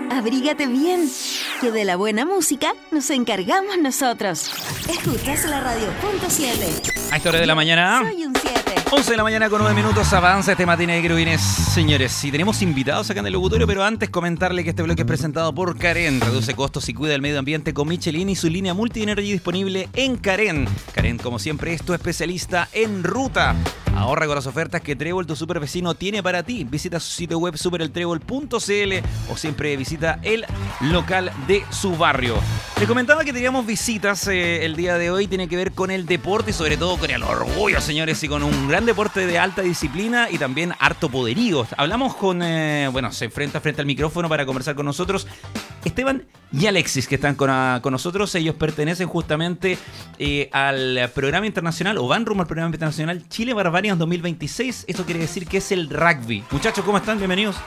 abrígate bien, que de la buena música nos encargamos nosotros. Escuchas la radio.7. A esta hora de la mañana, Soy un 7. 11 de la mañana con 9 minutos, avanza este Matina de Querubines. Señores, y tenemos invitados acá en el locutorio, pero antes comentarle que este bloque es presentado por Karen. Reduce costos y cuida el medio ambiente con Michelin y su línea Multi-Energy disponible en Karen. Karen, como siempre, es tu especialista en ruta. Ahorra con las ofertas que Trébol, tu super vecino, tiene para ti. Visita su sitio web supereltrébol.cl o siempre visita el local de su barrio. Les comentaba que teníamos visitas el día de hoy. Tiene que ver con el deporte y sobre todo con el orgullo, señores, y con un gran deporte de alta disciplina y también harto poderío. Hablamos con, se enfrenta frente al micrófono para conversar con nosotros Esteban y Alexis, que están con nosotros. Ellos pertenecen justamente al programa internacional, o van rumbo al programa internacional Chile Barbarians 2026. Esto quiere decir que es el rugby. Muchachos, ¿cómo están? Bienvenidos.